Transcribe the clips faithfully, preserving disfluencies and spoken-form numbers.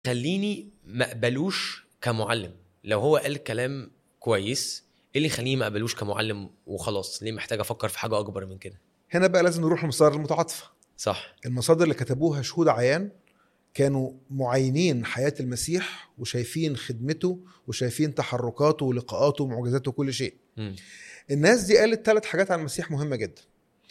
خليني ما اقبلوش كمعلم؟ لو هو قال كلام كويس، ايه اللي يخليني ما اقبلوش كمعلم وخلاص؟ ليه محتاج افكر في حاجه اكبر من كده؟ هنا بقى لازم نروح للمصادر المتعاطفه. صح. المصادر اللي كتبوها شهود عيان كانوا معاينين حياه المسيح وشايفين خدمته وشايفين تحركاته ولقاءاته ومعجزاته وكل شيء. م. الناس دي قالت ثلاث حاجات عن المسيح مهمه جدا.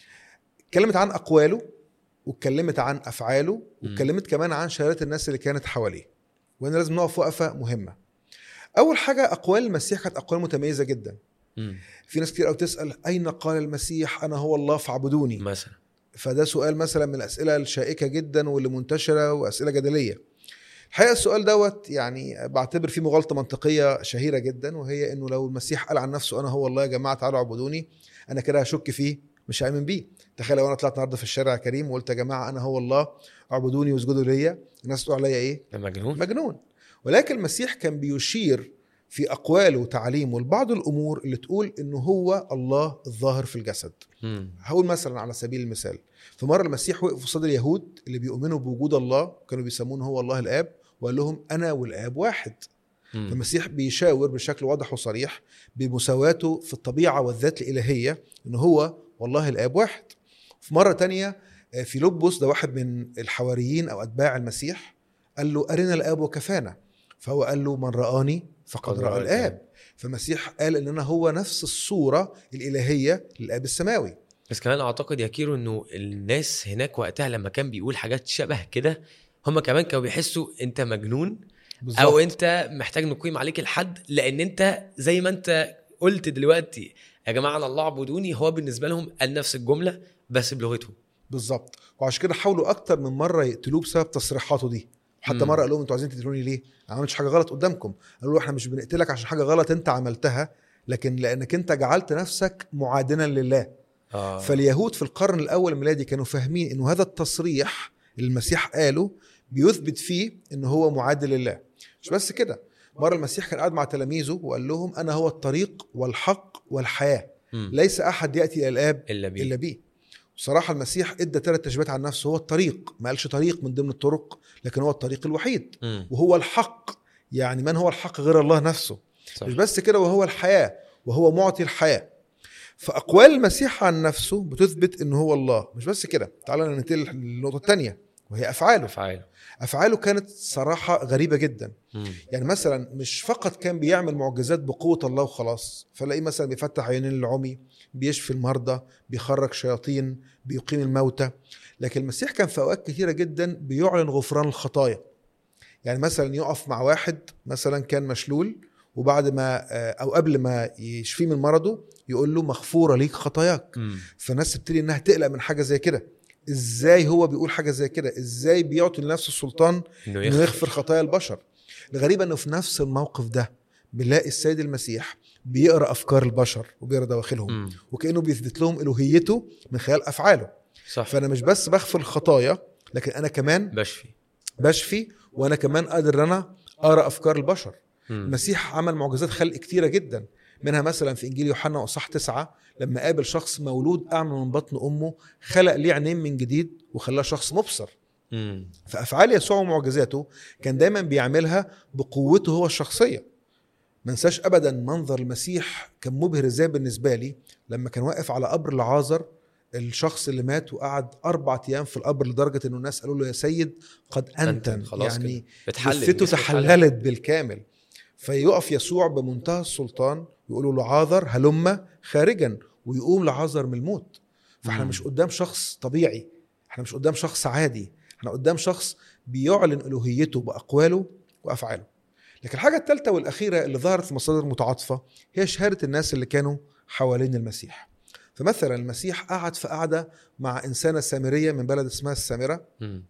اتكلمت عن اقواله، واتكلمت عن افعاله، واتكلمت كمان عن شهادات الناس اللي كانت حواليه. وهنا لازم نقف وقفه مهمه. اول حاجه، اقوال المسيح كانت اقوال متميزه جدا. م. في ناس كتير قوي تسال اين قال المسيح انا هو الله فاعبدوني مثلا. فده سؤال مثلا من الاسئله الشائكه جدا واللي منتشره واسئله جدليه. الحقيقه السؤال دوت يعني بعتبر فيه مغالطه منطقيه شهيره جدا، وهي انه لو المسيح قال عن نفسه انا هو الله يا جماعه تعالوا اعبدوني، انا كده هشك فيه مش هامن بيه. تخيل لو انا طلعت النهارده في الشارع يا كريم وقلت يا جماعه انا هو الله اعبدوني واسجدوا ليا، الناس تقول عليا ايه؟ مجنون. مجنون. ولكن المسيح كان بيشير في أقواله وتعليمه لبعض الأمور اللي تقول إنه هو الله الظاهر في الجسد. م. هقول مثلا على سبيل المثال، في مرة المسيح وقف قصاد اليهود اللي بيؤمنوا بوجود الله، كانوا بيسمونه هو الله الآب، وقال لهم أنا والآب واحد. م. المسيح بيشاور بشكل واضح وصريح بمساواته في الطبيعة والذات الإلهية إنه هو والله الآب واحد. في مرة تانية في لبس، ده واحد من الحواريين أو أتباع المسيح، قال له أرنا الآب وكفانا، فهو قال له من رآني فقد رأى الآب. فالمسيح قال إننا هو نفس الصورة الإلهية للآب السماوي. بس كمان اعتقد يا كيرو انه الناس هناك وقتها لما كان بيقول حاجات شبه كده، هم كمان كانوا بيحسوا انت مجنون بالزبط. او انت محتاج نقيم عليك الحد، لان انت زي ما انت قلت دلوقتي يا جماعه انا الله اعبدوني، هو بالنسبه لهم قال نفس الجمله بس بلغتهم بالظبط. وعشان كده حاولوا اكتر من مره يقتلوه بسبب تصريحاته دي. حتى مره قال لهم انتوا عايزين تقتلوني ليه؟ انا ما عملتش حاجه غلط قدامكم. قالوا له احنا مش بنقتلك عشان حاجه غلط انت عملتها، لكن لانك انت جعلت نفسك معادنا لله. آه. فاليهود في القرن الاول الميلادي كانوا فاهمين انه هذا التصريح اللي المسيح قاله بيثبت فيه انه هو معادل لله. مش بس كده، مره المسيح كان قاعد مع تلاميذه وقال لهم انا هو الطريق والحق والحياه، م. ليس احد ياتي الى الاب الا بيه, إلا بيه. صراحة المسيح ادى ثلاث تشبيهات عن نفسه. هو الطريق، ما قالش طريق من ضمن الطرق، لكن هو الطريق الوحيد. م. وهو الحق، يعني من هو الحق غير الله نفسه. صح. مش بس كده، وهو الحياة، وهو معطي الحياة. فأقوال المسيح عن نفسه بتثبت انه هو الله. مش بس كده، تعالى ننتقل للنقطة الثانية وهي أفعاله. أفعاله أفعاله كانت صراحة غريبة جدا. م. يعني مثلا مش فقط كان بيعمل معجزات بقوة الله وخلاص، فلاقيه مثلا بيفتح عينين العمي، بيشفي المرضى، بيخرج شياطين، بيقيم الموتى. لكن المسيح كان في أوقات كثيرة جدا بيعلن غفران الخطايا. يعني مثلا يقف مع واحد مثلا كان مشلول، وبعد ما أو قبل ما يشفيه من مرضه يقول له مغفورة ليك خطاياك. م. فالناس تبتدي انها تقلق من حاجة زي كده. ازاي هو بيقول حاجة زي كده؟ ازاي بيعطي لنفسه السلطان انه يغفر, يغفر خطايا البشر؟ الغريبة انه في نفس الموقف ده بنلاقي السيد المسيح بيقرأ أفكار البشر وبيقرأ دواخلهم، م. وكأنه بيثبت لهم إلوهيته من خلال أفعاله. صح. فأنا مش بس بغفر الخطايا، لكن أنا كمان بشفي بشفي وأنا كمان قادر أنا أقرأ أفكار البشر. م. المسيح عمل معجزات خلق كتيرة جدا، منها مثلا في إنجيل يوحنا أصحاح تسعة لما قابل شخص مولود أعمى من بطن أمه، خلق ليه عينين من جديد وخلاه شخص مبصر. م. فأفعال يسوع ومعجزاته كان دايما بيعملها بقوته هو الشخصية. ما ننساش أبدا منظر المسيح كان مبهر ازاي بالنسبة لي لما كان واقف على قبر لعازر، الشخص اللي مات وقعد أربعة أيام في القبر، لدرجة إنه الناس قالوا له يا سيد قد أنتن، يعني جثته تحللت بالكامل. فيقف يسوع بمنتهى السلطان ويقولوا لعازر هلم خارجا، ويقوم لعازر من الموت. فاحنا مش قدام شخص طبيعي، احنا مش قدام شخص عادي، احنا قدام شخص بيعلن ألوهيته بأقواله وأفعاله. لكن الحاجة الثالثة والأخيرة اللي ظهرت في مصادر متعاطفة هي شهادة الناس اللي كانوا حوالين المسيح. فمثلا المسيح قعد في قعدة مع إنسانة سامرية من بلد اسمها السامرة،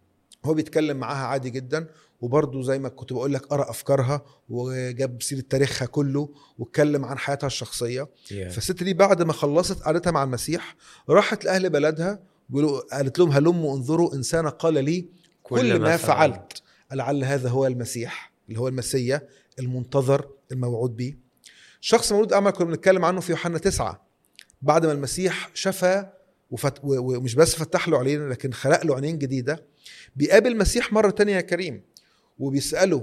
هو بيتكلم معاها عادي جدا، وبرضه زي ما كنت بقول لك قرأ أفكارها وجاب سيرة تاريخها كله واتكلم عن حياتها الشخصية. yeah. فالست دي بعد ما خلصت قعدتها مع المسيح راحت لأهل بلدها، قالت لهم هلموا انظروا إنسانة قال لي كل, كل ما فعلت, فعلت. لعل هذا هو المسيح اللي هو المسيا المنتظر الموعود به. شخص مولود أعمى كنا بنتكلم عنه في يوحنا تسعة، بعد ما المسيح شفى وفت... ومش بس فتح له عينين لكن خلق له عينين جديدة، بيقابل المسيح مرة تانية يا كريم، وبيسالوا